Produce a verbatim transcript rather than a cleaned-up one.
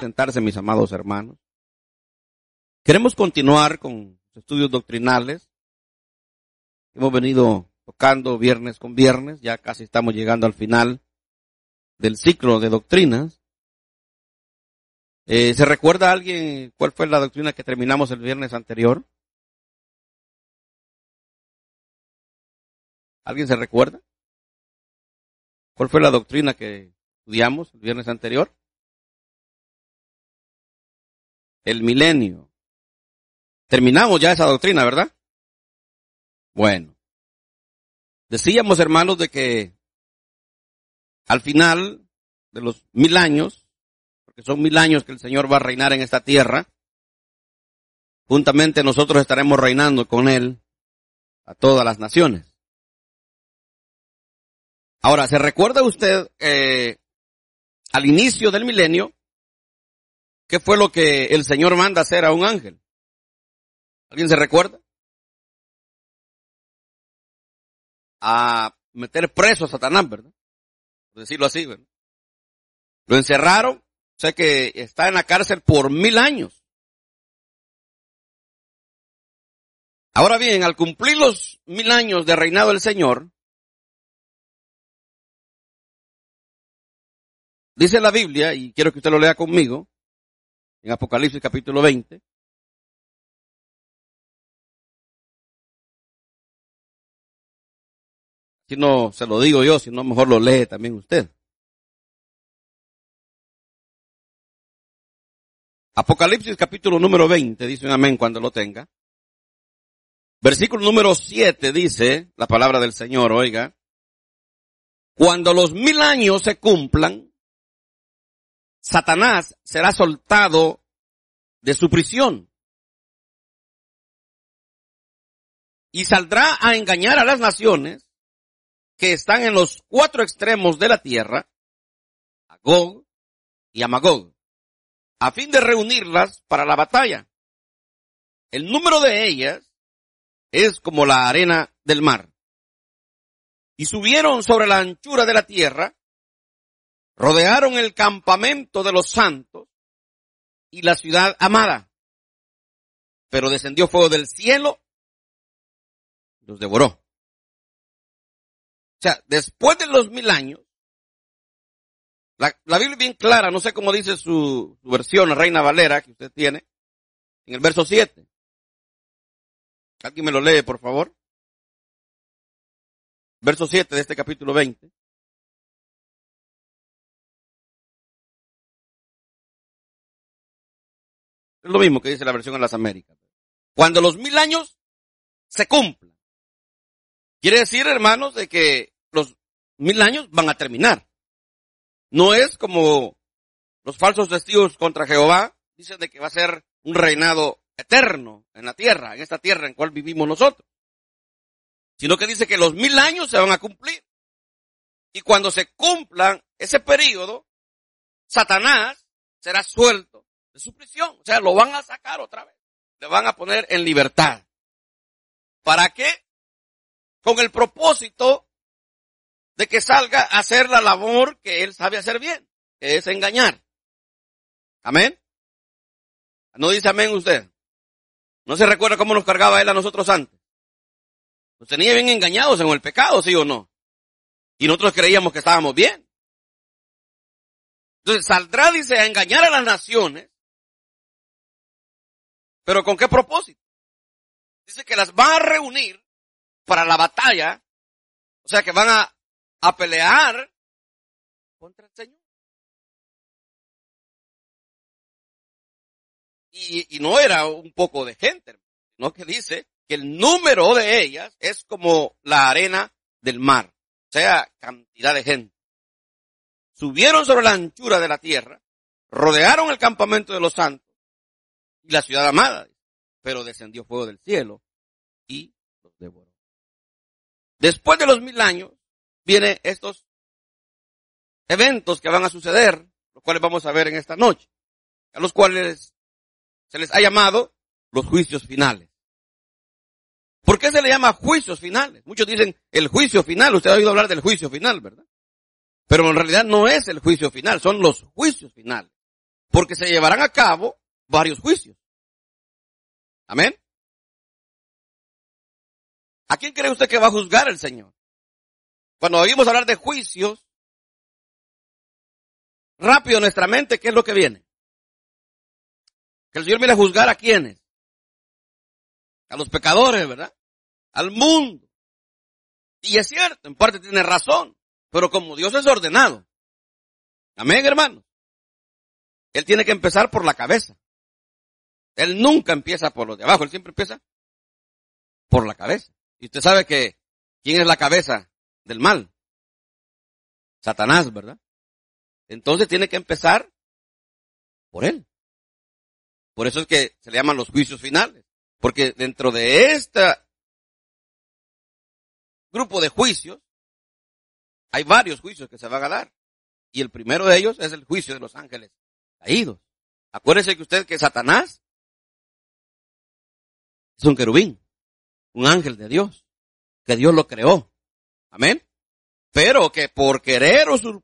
sentarse, mis amados hermanos. Queremos continuar con estudios doctrinales. Hemos venido tocando viernes con viernes, ya casi estamos llegando al final del ciclo de doctrinas. Eh, ¿Se recuerda a alguien cuál fue la doctrina que terminamos el viernes anterior? ¿Alguien se recuerda? ¿Cuál fue la doctrina que estudiamos el viernes anterior? El milenio. Terminamos ya esa doctrina, ¿verdad? Bueno. Decíamos, hermanos, de que al final de los mil años, porque son mil años que el Señor va a reinar en esta tierra, juntamente nosotros estaremos reinando con Él a todas las naciones. Ahora, ¿se recuerda usted eh, al inicio del milenio qué fue lo que el Señor manda hacer a un ángel? ¿Alguien se recuerda? A meter preso a Satanás, ¿verdad? Por decirlo así, ¿verdad? Lo encerraron, o sea que está en la cárcel por mil años. Ahora bien, al cumplir los mil años de reinado del Señor, dice la Biblia, y quiero que usted lo lea conmigo, en Apocalipsis capítulo veinte. Si no se lo digo yo, si no mejor lo lee también usted. Apocalipsis capítulo número veinte, dice un amén cuando lo tenga. Versículo número siete dice la palabra del Señor, oiga. Cuando los mil años se cumplan, Satanás será soltado de su prisión y saldrá a engañar a las naciones que están en los cuatro extremos de la tierra, a Gog y a Magog, a fin de reunirlas para la batalla. El número de ellas es como la arena del mar. Y subieron sobre la anchura de la tierra, rodearon el campamento de los santos y la ciudad amada. Pero descendió fuego del cielo y los devoró. O sea, después de los mil años, la, la Biblia es bien clara, no sé cómo dice su, su versión, la Reina Valera, que usted tiene, en el verso siete. ¿Alguien me lo lee, por favor? Verso siete de este capítulo veinte. Es lo mismo que dice la versión en las Américas. Cuando los mil años se cumplan. Quiere decir, hermanos, de que los mil años van a terminar. No es como los falsos testigos contra Jehová dicen de que va a ser un reinado eterno en la tierra, en esta tierra en la cual vivimos nosotros. Sino que dice que los mil años se van a cumplir. Y cuando se cumplan ese periodo, Satanás será suelto de su prisión. O sea, lo van a sacar otra vez. Le van a poner en libertad. ¿Para qué? Con el propósito de que salga a hacer la labor que él sabe hacer bien, que es engañar. ¿Amén? ¿No dice amén usted? ¿No se recuerda cómo nos cargaba él a nosotros antes? Nos tenía bien engañados en el pecado, ¿sí o no? Y nosotros creíamos que estábamos bien. Entonces saldrá, dice, a engañar a las naciones. ¿Pero con qué propósito? Dice que las va a reunir para la batalla. O sea que van a, a pelear contra el Señor. Y, y no era un poco de gente, sino que dice que el número de ellas es como la arena del mar. O sea, cantidad de gente. Subieron sobre la anchura de la tierra, rodearon el campamento de los santos y la ciudad amada, pero descendió fuego del cielo y los devoró. Después de los mil años, vienen estos eventos que van a suceder, los cuales vamos a ver en esta noche, a los cuales se les ha llamado los juicios finales. ¿Por qué se le llama juicios finales? Muchos dicen el juicio final, usted ha oído hablar del juicio final, ¿verdad? Pero en realidad no es el juicio final, son los juicios finales. Porque se llevarán a cabo varios juicios. Amén. ¿A quién cree usted que va a juzgar el Señor? Cuando oímos hablar de juicios, rápido en nuestra mente, ¿qué es lo que viene? Que el Señor viene a juzgar a quiénes. A los pecadores, ¿verdad? Al mundo. Y es cierto, en parte tiene razón, pero como Dios es ordenado. Amén, hermano. Él tiene que empezar por la cabeza. Él nunca empieza por los de abajo, él siempre empieza por la cabeza. Y usted sabe que, ¿quién es la cabeza del mal? Satanás, ¿verdad? Entonces tiene que empezar por él. Por eso es que se le llaman los juicios finales. Porque dentro de este grupo de juicios, hay varios juicios que se van a dar. Y el primero de ellos es el juicio de los ángeles caídos. Acuérdese que usted que Satanás es un querubín, un ángel de Dios, que Dios lo creó. Amén. Pero que por querer